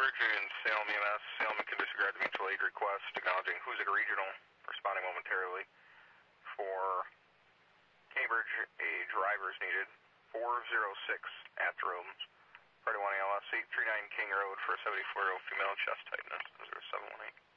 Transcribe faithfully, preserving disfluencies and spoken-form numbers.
Cambridge and Salem E M S. Salem can disregard the mutual aid request, acknowledging Hoosick Regional, responding momentarily. For Cambridge, a driver is needed. four oh six at Rooms. Party one A L S, eight three nine King Road for a seventy-four-year-old female, chest tightness, zero seven one eight.